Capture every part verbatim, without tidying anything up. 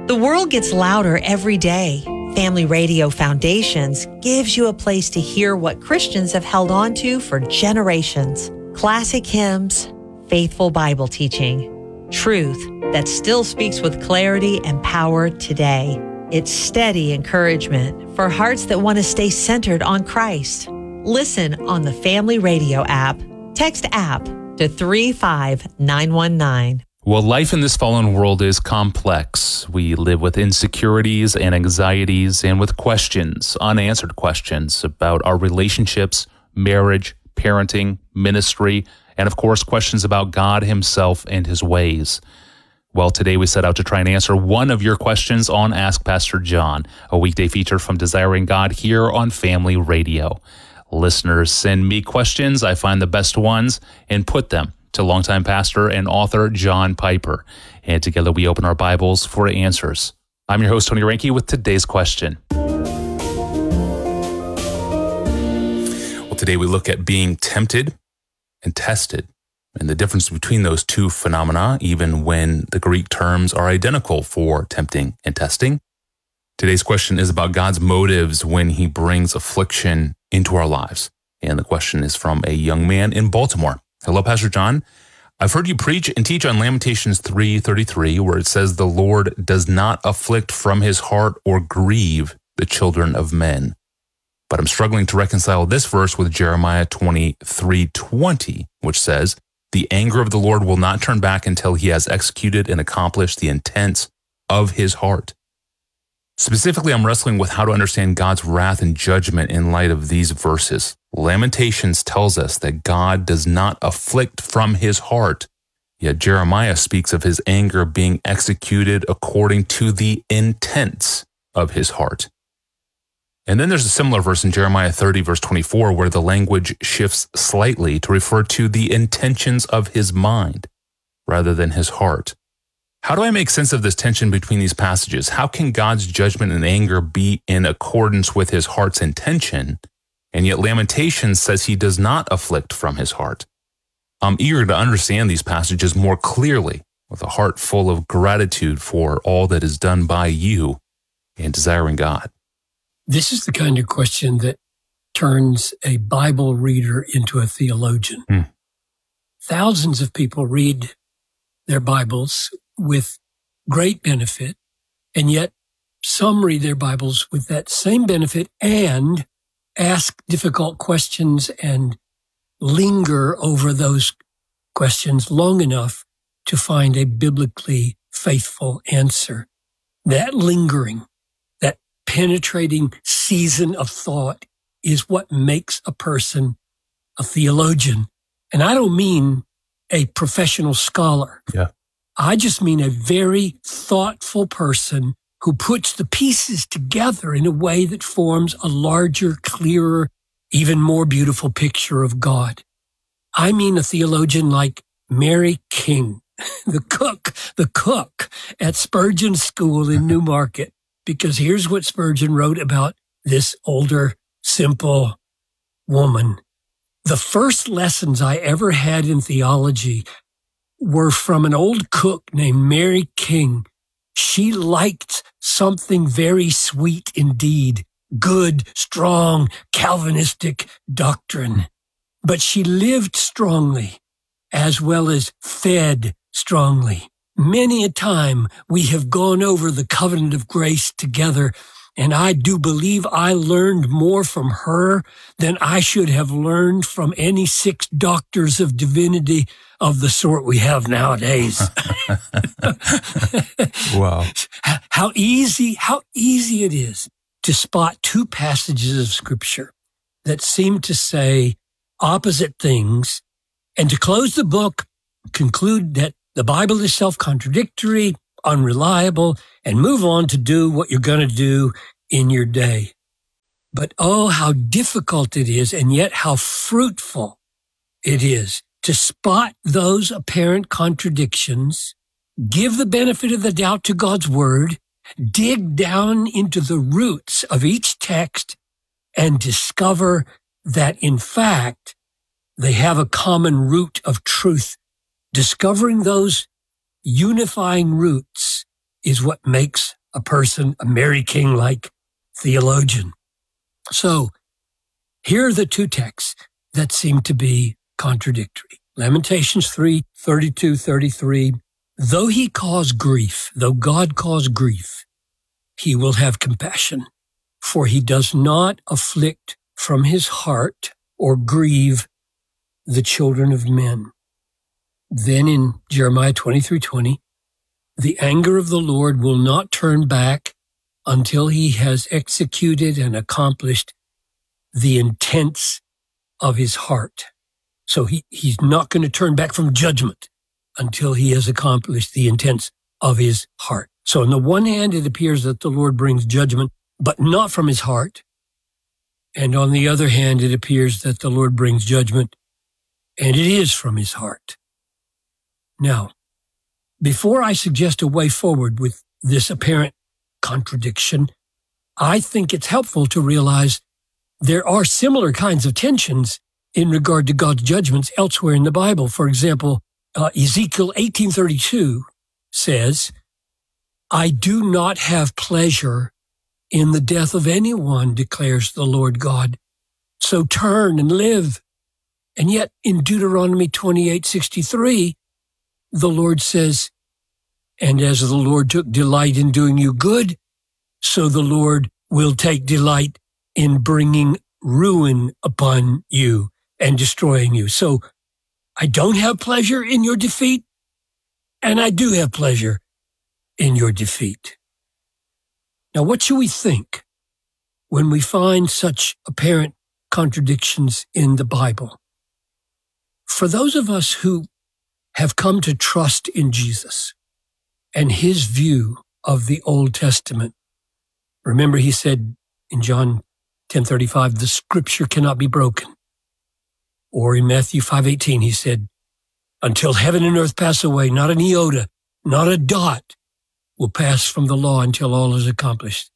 The world gets louder every day. Family Radio Foundations gives you a place to hear what Christians have held on to for generations. Classic hymns, faithful Bible teaching, truth that still speaks with clarity and power today. It's steady encouragement for hearts that want to stay centered on Christ. Listen on the Family Radio app. Text app to three five nine one nine. Well, life in this fallen world is complex. We live with insecurities and anxieties and with questions, unanswered questions about our relationships, marriage, parenting, ministry, and of course, questions about God himself and his ways. Well, today we set out to try and answer one of your questions on Ask Pastor John, a weekday feature from Desiring God here on Family Radio. Listeners send me questions. I find the best ones and put them to longtime pastor and author John Piper. And together we open our Bibles for answers. I'm your host, Tony Reinke, with today's question. Well, today we look at being tempted and tested and the difference between those two phenomena, even when the Greek terms are identical for tempting and testing. Today's question is about God's motives when he brings affliction into our lives. And the question is from a young man in Baltimore. Hello, Pastor John. I've heard you preach and teach on Lamentations three thirty-three, where it says the Lord does not afflict from his heart or grieve the children of men. But I'm struggling to reconcile this verse with Jeremiah twenty-three twenty, which says, the anger of the Lord will not turn back until he has executed and accomplished the intents of his heart. Specifically, I'm wrestling with how to understand God's wrath and judgment in light of these verses. Lamentations tells us that God does not afflict from his heart, yet Jeremiah speaks of his anger being executed according to the intents of his heart. And then there's a similar verse in Jeremiah thirty, verse twenty-four, where the language shifts slightly to refer to the intentions of his mind rather than his heart. How do I make sense of this tension between these passages? How can God's judgment and anger be in accordance with his heart's intention, and yet Lamentations says he does not afflict from his heart? I'm eager to understand these passages more clearly, with a heart full of gratitude for all that is done by you and desiring God. This is the kind of question that turns a Bible reader into a theologian. Hmm. Thousands of people read their Bibles with great benefit, and yet some read their Bibles with that same benefit and ask difficult questions and linger over those questions long enough to find a biblically faithful answer. That lingering, that penetrating season of thought is what makes a person a theologian. And I don't mean a professional scholar. Yeah. I just mean a very thoughtful person who puts the pieces together in a way that forms a larger, clearer, even more beautiful picture of God. I mean a theologian like Mary King, the cook, the cook at Spurgeon School in Newmarket, because here's what Spurgeon wrote about this older, simple woman. The first lessons I ever had in theology were from an old cook named Mary King. She liked something very sweet indeed, good, strong, Calvinistic doctrine. But she lived strongly as well as fed strongly. Many a time we have gone over the covenant of grace together, and I do believe I learned more from her than I should have learned from any six doctors of divinity of the sort we have nowadays. Wow. How easy, how easy it is to spot two passages of Scripture that seem to say opposite things, and to close the book, conclude that the Bible is self-contradictory, unreliable, and move on to do what you're going to do in your day. But oh, how difficult it is, and yet how fruitful it is to spot those apparent contradictions, give the benefit of the doubt to God's word, dig down into the roots of each text, and discover that, in fact, they have a common root of truth. Discovering those unifying roots is what makes a person, a Mary King-like theologian. So here are the two texts that seem to be contradictory. Lamentations three, thirty-two, thirty-three. Though he cause grief, though God cause grief, he will have compassion, for he does not afflict from his heart or grieve the children of men. Then in Jeremiah twenty-three twenty, the anger of the Lord will not turn back until he has executed and accomplished the intents of his heart. So he, he's not going to turn back from judgment until he has accomplished the intents of his heart. So on the one hand, it appears that the Lord brings judgment, but not from his heart. And on the other hand, it appears that the Lord brings judgment, and it is from his heart. Now, before I suggest a way forward with this apparent contradiction, I think it's helpful to realize there are similar kinds of tensions in regard to God's judgments elsewhere in the Bible. For example, uh, Ezekiel eighteen thirty-two says, I do not have pleasure in the death of anyone, declares the Lord God. So turn and live. And yet in Deuteronomy twenty-eight sixty-three, the Lord says, and as the Lord took delight in doing you good, so the Lord will take delight in bringing ruin upon you and destroying you. So I don't have pleasure in your defeat, and I do have pleasure in your defeat. Now, what should we think when we find such apparent contradictions in the Bible? For those of us who have come to trust in Jesus and his view of the Old Testament, remember he said in John ten thirty-five, the scripture cannot be broken. Or in Matthew five eighteen, he said, until heaven and earth pass away, not an iota, not a dot will pass from the law until all is accomplished.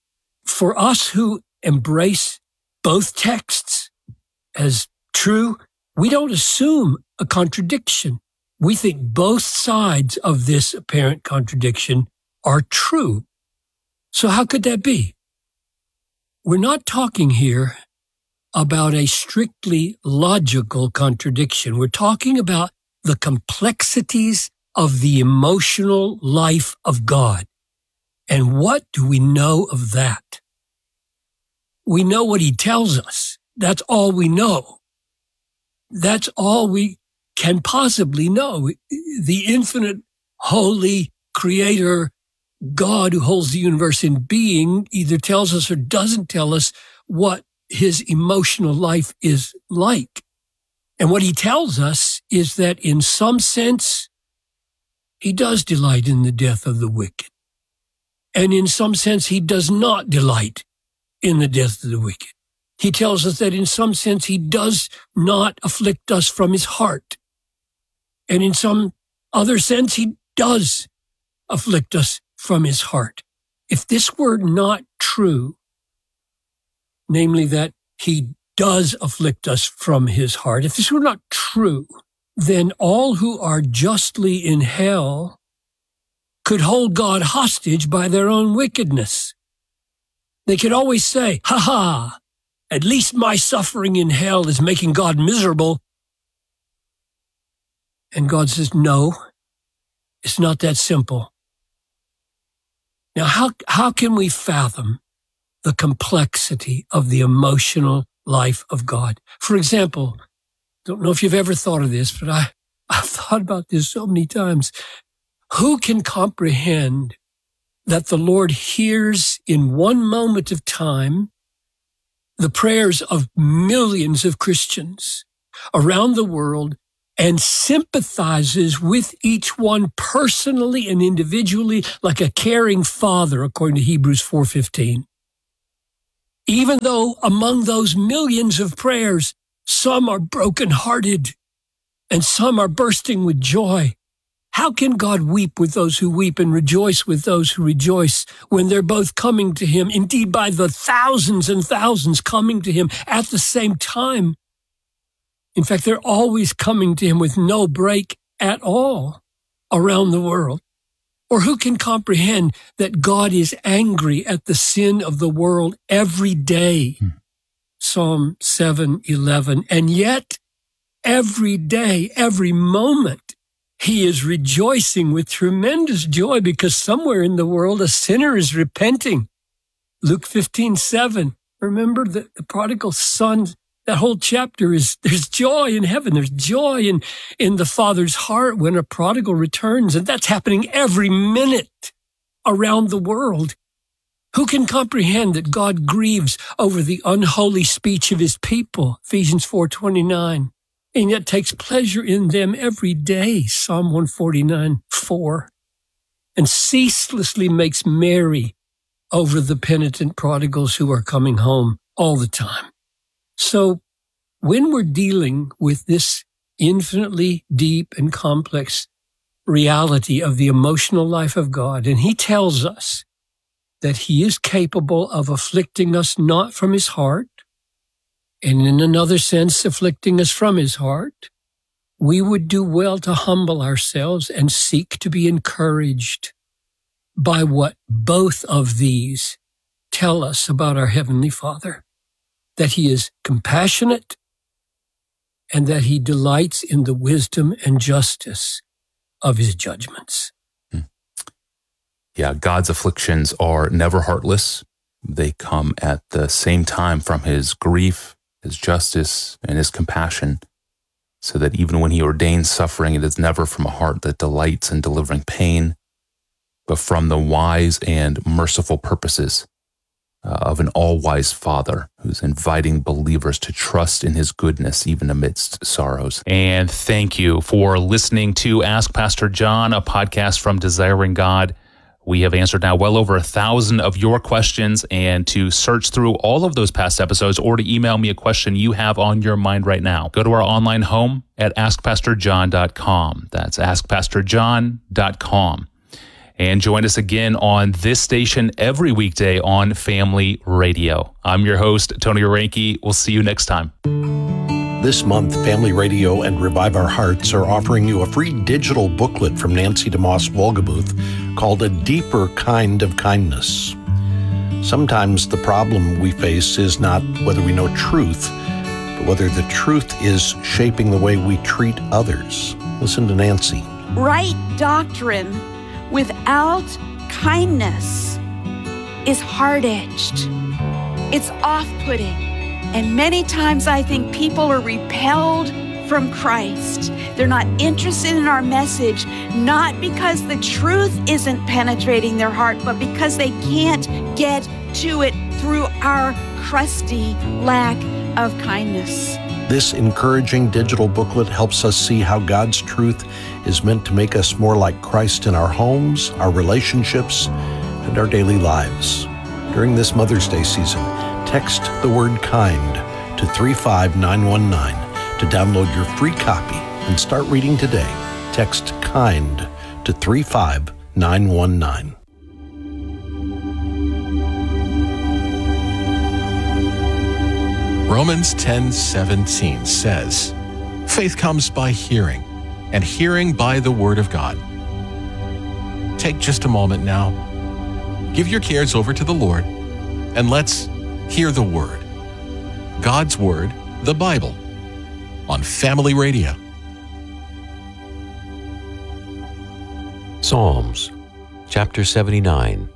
For us who embrace both texts as true, we don't assume a contradiction. We think both sides of this apparent contradiction are true. So how could that be? We're not talking here about a strictly logical contradiction. We're talking about the complexities of the emotional life of God. And what do we know of that? We know what he tells us. That's all we know. That's all we can possibly know. The infinite, holy creator God who holds the universe in being either tells us or doesn't tell us what his emotional life is like. And what he tells us is that in some sense, he does delight in the death of the wicked. And in some sense, he does not delight in the death of the wicked. He tells us that in some sense, he does not afflict us from his heart. And in some other sense, he does afflict us from his heart. If this were not true, namely that he does afflict us from his heart, if this were not true, then all who are justly in hell could hold God hostage by their own wickedness. They could always say, ha ha, at least my suffering in hell is making God miserable. And God says, no, it's not that simple. Now, how, how can we fathom the complexity of the emotional life of God? For example, don't know if you've ever thought of this, but I, I've thought about this so many times. Who can comprehend that the Lord hears in one moment of time the prayers of millions of Christians around the world and sympathizes with each one personally and individually like a caring father, according to Hebrews four fifteen? Even though among those millions of prayers, some are brokenhearted and some are bursting with joy, how can God weep with those who weep and rejoice with those who rejoice when they're both coming to him, indeed by the thousands and thousands coming to him at the same time? In fact, they're always coming to him with no break at all around the world. Or who can comprehend that God is angry at the sin of the world every day? Hmm. Psalm seven eleven. And yet, every day, every moment, he is rejoicing with tremendous joy because somewhere in the world a sinner is repenting. Luke fifteen seven. Remember the, the prodigal son, that whole chapter is, there's joy in heaven. There's joy in, in the Father's heart when a prodigal returns. And that's happening every minute around the world. Who can comprehend that God grieves over the unholy speech of his people? Ephesians four twenty-nine. And yet takes pleasure in them every day. Psalm one forty-nine four. And ceaselessly makes merry over the penitent prodigals who are coming home all the time. So when we're dealing with this infinitely deep and complex reality of the emotional life of God, and he tells us that he is capable of afflicting us not from his heart, and in another sense, afflicting us from his heart, we would do well to humble ourselves and seek to be encouraged by what both of these tell us about our Heavenly Father, that he is compassionate and that he delights in the wisdom and justice of his judgments. Hmm. Yeah, God's afflictions are never heartless. They come at the same time from his grief, his justice, and his compassion, so that even when he ordains suffering, it is never from a heart that delights in delivering pain, but from the wise and merciful purposes uh, of an all-wise Father who's inviting believers to trust in his goodness even amidst sorrows. And thank you for listening to Ask Pastor John, a podcast from Desiring God. We have answered now well over a thousand of your questions, and to search through all of those past episodes or to email me a question you have on your mind right now, go to our online home at ask pastor john dot com. That's ask pastor john dot com. And join us again on this station every weekday on Family Radio. I'm your host, Tony Reinke. We'll see you next time. This month, Family Radio and Revive Our Hearts are offering you a free digital booklet from Nancy DeMoss Wolgemuth called A Deeper Kind of Kindness. Sometimes the problem we face is not whether we know truth, but whether the truth is shaping the way we treat others. Listen to Nancy. Right doctrine without kindness is hard-edged. It's off-putting. And many times I think people are repelled from Christ. They're not interested in our message, not because the truth isn't penetrating their heart, but because they can't get to it through our crusty lack of kindness. This encouraging digital booklet helps us see how God's truth is meant to make us more like Christ in our homes, our relationships, and our daily lives. During this Mother's Day season, text the word kind to three five nine one nine to download your free copy and start reading today. Text kind to three five nine one nine. Romans ten seventeen says, faith comes by hearing, and hearing by the word of God. Take just a moment now. Give your cares over to the Lord, and let's hear the word. God's word, the Bible, on Family Radio. Psalms, chapter seventy-nine.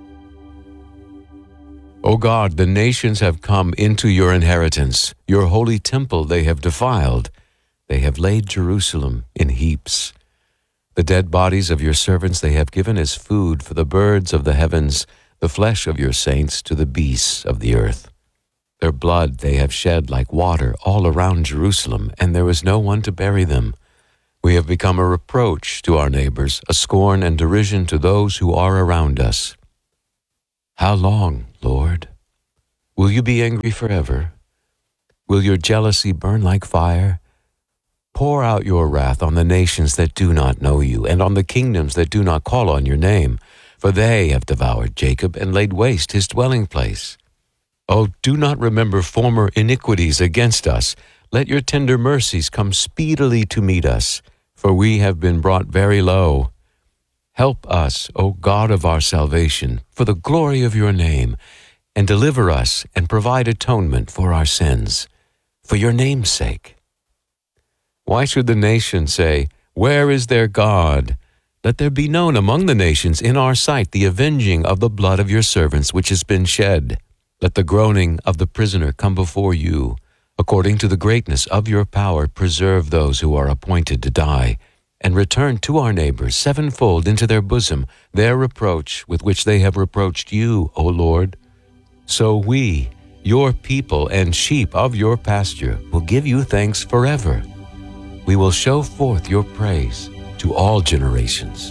O God, the nations have come into your inheritance. Your holy temple they have defiled. They have laid Jerusalem in heaps. The dead bodies of your servants they have given as food for the birds of the heavens, the flesh of your saints to the beasts of the earth. Their blood they have shed like water all around Jerusalem, and there is no one to bury them. We have become a reproach to our neighbors, a scorn and derision to those who are around us. How long, Lord? Will you be angry forever? Will your jealousy burn like fire? Pour out your wrath on the nations that do not know you, and on the kingdoms that do not call on your name, for they have devoured Jacob and laid waste his dwelling place. Oh, do not remember former iniquities against us. Let your tender mercies come speedily to meet us, for we have been brought very low. Help us, O God of our salvation, for the glory of your name, and deliver us and provide atonement for our sins, for your name's sake. Why should the nations say, "Where is their God?" Let there be known among the nations in our sight the avenging of the blood of your servants which has been shed. Let the groaning of the prisoner come before you. According to the greatness of your power, preserve those who are appointed to die, and return to our neighbors sevenfold into their bosom their reproach with which they have reproached you, O Lord. So we, your people and sheep of your pasture, will give you thanks forever. We will show forth your praise to all generations.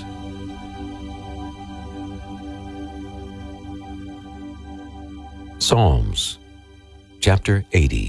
Psalms, chapter eighty.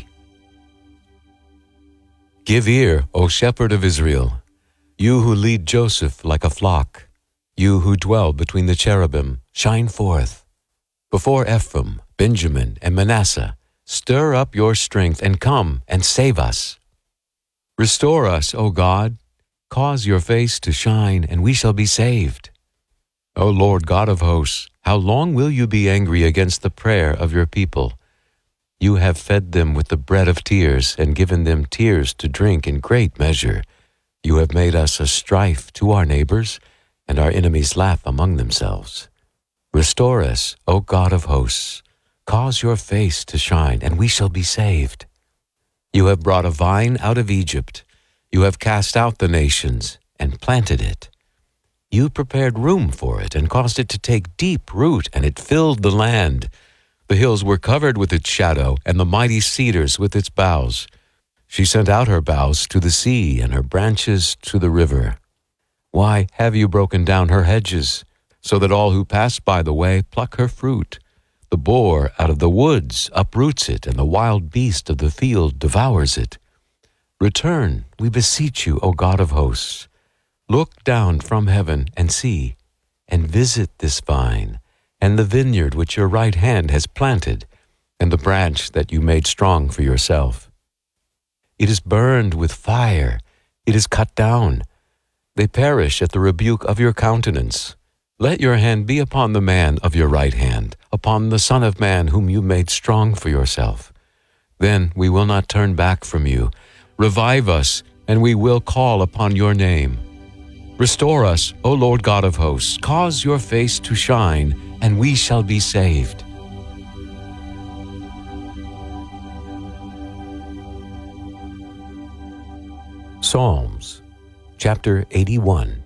Give ear, O shepherd of Israel, you who lead Joseph like a flock, you who dwell between the cherubim, shine forth. Before Ephraim, Benjamin, and Manasseh, stir up your strength and come and save us. Restore us, O God, cause your face to shine, and we shall be saved. O Lord God of hosts, how long will you be angry against the prayer of your people? You have fed them with the bread of tears and given them tears to drink in great measure. You have made us a strife to our neighbors, and our enemies laugh among themselves. Restore us, O God of hosts. Cause your face to shine, and we shall be saved. You have brought a vine out of Egypt. You have cast out the nations and planted it. You prepared room for it and caused it to take deep root, and it filled the land. The hills were covered with its shadow, and the mighty cedars with its boughs. She sent out her boughs to the sea and her branches to the river. Why have you broken down her hedges, so that all who pass by the way pluck her fruit? The boar out of the woods uproots it, and the wild beast of the field devours it. Return, we beseech you, O God of hosts. Look down from heaven and see, and visit this vine, and the vineyard which your right hand has planted, and the branch that you made strong for yourself. It is burned with fire, it is cut down. They perish at the rebuke of your countenance. Let your hand be upon the man of your right hand, upon the Son of Man whom you made strong for yourself. Then we will not turn back from you. Revive us, and we will call upon your name. Restore us, O Lord God of hosts. Cause your face to shine, and we shall be saved. Psalms, chapter eighty-one.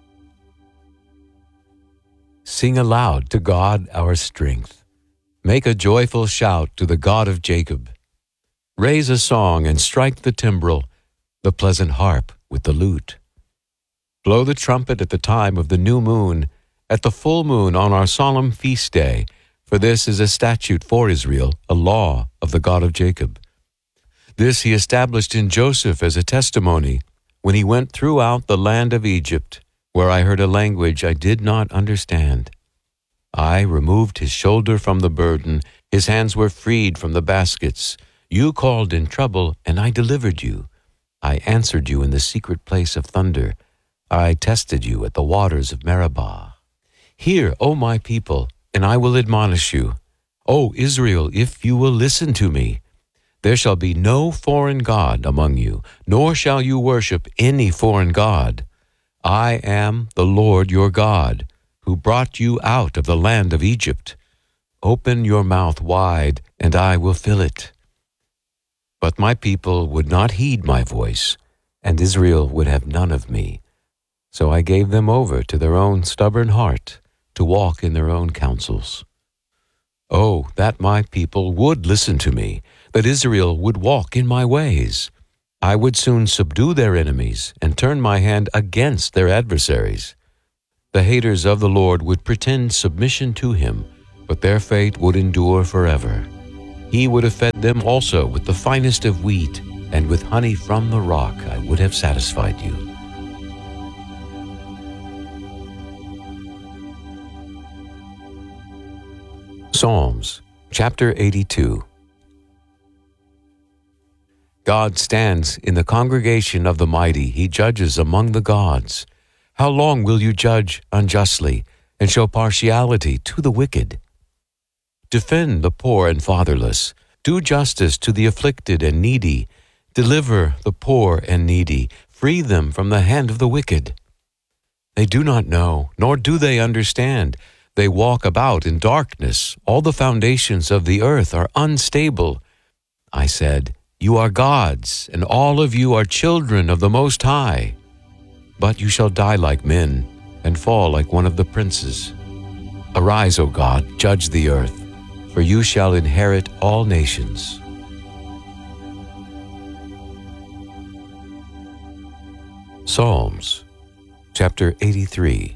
Sing aloud to God our strength. Make a joyful shout to the God of Jacob. Raise a song and strike the timbrel, the pleasant harp with the lute. Blow the trumpet at the time of the new moon, at the full moon on our solemn feast day, for this is a statute for Israel, a law of the God of Jacob. This he established in Joseph as a testimony when he went throughout the land of Egypt, where I heard a language I did not understand. I removed his shoulder from the burden, his hands were freed from the baskets. You called in trouble, and I delivered you. I answered you in the secret place of thunder. I tested you at the waters of Meribah. Hear, O my people, and I will admonish you. O Israel, if you will listen to me. There shall be no foreign god among you, nor shall you worship any foreign god. I am the Lord your God, who brought you out of the land of Egypt. Open your mouth wide, and I will fill it. But my people would not heed my voice, and Israel would have none of me. So I gave them over to their own stubborn heart, to walk in their own counsels. Oh, that my people would listen to me, that Israel would walk in my ways. I would soon subdue their enemies and turn my hand against their adversaries. The haters of the Lord would pretend submission to him, but their fate would endure forever. He would have fed them also with the finest of wheat, and with honey from the rock I would have satisfied you. Psalms, chapter eighty-two. God stands in the congregation of the mighty. He judges among the gods. How long will you judge unjustly and show partiality to the wicked? Defend the poor and fatherless. Do justice to the afflicted and needy. Deliver the poor and needy. Free them from the hand of the wicked. They do not know, nor do they understand. They walk about in darkness. All the foundations of the earth are unstable. I said, You are gods, and all of you are children of the Most High. But you shall die like men, and fall like one of the princes. Arise, O God, judge the earth, for you shall inherit all nations. Psalms, chapter eighty-three.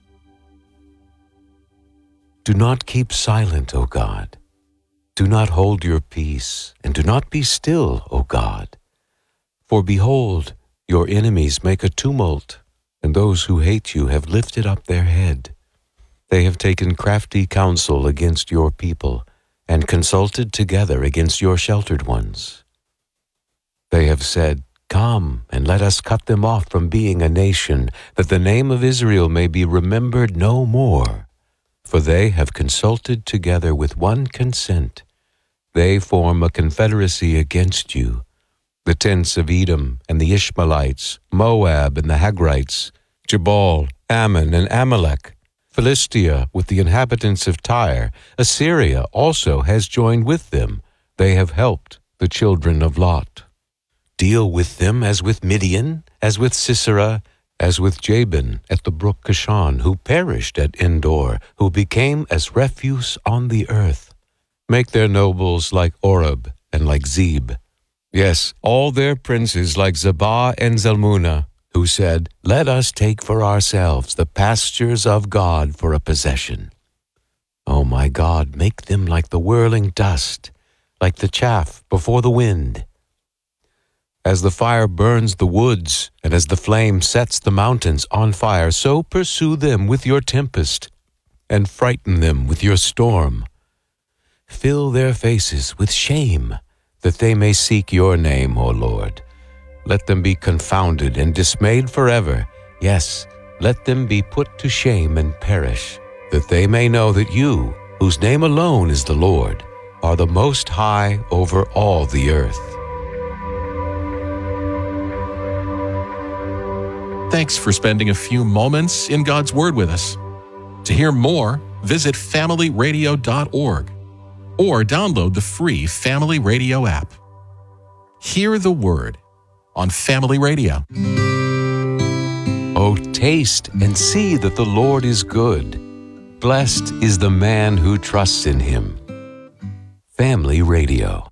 Do not keep silent, O God. Do not hold your peace, and do not be still, O God. For behold, your enemies make a tumult, and those who hate you have lifted up their head. They have taken crafty counsel against your people, and consulted together against your sheltered ones. They have said, Come, and let us cut them off from being a nation, that the name of Israel may be remembered no more. For they have consulted together with one consent. They form a confederacy against you. The tents of Edom and the Ishmaelites, Moab and the Hagrites, Jabal, Ammon and Amalek, Philistia with the inhabitants of Tyre, Assyria also has joined with them. They have helped the children of Lot. Deal with them as with Midian, as with Sisera, as with Jabin at the brook Kishon, who perished at Endor, who became as refuse on the earth. Make their nobles like Oreb and like Zeb. Yes, all their princes like Zebah and Zalmunna, who said, Let us take for ourselves the pastures of God for a possession. O my God, make them like the whirling dust, like the chaff before the wind. As the fire burns the woods, and as the flame sets the mountains on fire, so pursue them with your tempest, and frighten them with your storm. Fill their faces with shame, that they may seek your name, O Lord. Let them be confounded and dismayed forever. Yes, let them be put to shame and perish, that they may know that you, whose name alone is the Lord, are the Most High over all the earth. Thanks for spending a few moments in God's Word with us. To hear more, visit family radio dot org or download the free Family Radio app. Hear the Word on Family Radio. Oh, taste and see that the Lord is good. Blessed is the man who trusts in him. Family Radio.